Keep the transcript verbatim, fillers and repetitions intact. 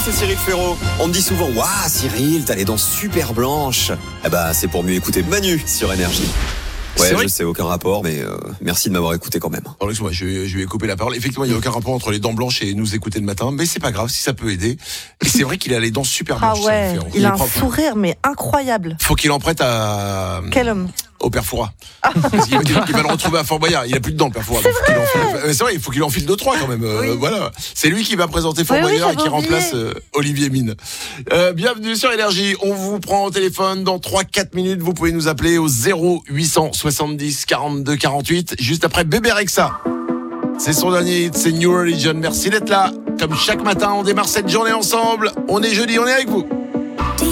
c'est Cyril Ferraud. On me dit souvent, waouh Cyril, t'as les dents super blanches. Eh bah c'est pour mieux écouter Manu sur Énergie. Ouais, je sais, aucun rapport, mais euh, merci de m'avoir écouté quand même. Alors, excuse-moi, je, vais- je lui ai coupé la parole. Effectivement, il n'y a aucun rapport entre les dents blanches et nous écouter le matin, mais c'est pas grave si ça peut aider. Et c'est vrai qu'il a les dents super Ah blanches. ouais, Cyril Ferraud. il a est un propre. sourire mais incroyable. Faut qu'il en prête à Quel homme. au père Fouras. Parce qu'il il va le retrouver à Fort Boyard. Il a plus de dents, le père Fouras. C'est vrai. Euh, C'est vrai, il faut qu'il en file deux trois quand même. Euh, Oui. Voilà, c'est lui qui va présenter Fort Oui, oui, Boyard et j'avais qui oublié. remplace euh, Olivier Mine. Euh, bienvenue sur Énergie. On vous prend au téléphone dans trois quatre minutes. Vous pouvez nous appeler au zéro huit cent soixante-dix quarante-deux quarante-huit juste après Bébé Rexha. C'est son dernier hit, c'est New Religion. Merci d'être là. Comme chaque matin, on démarre cette journée ensemble. On est jeudi, on est avec vous.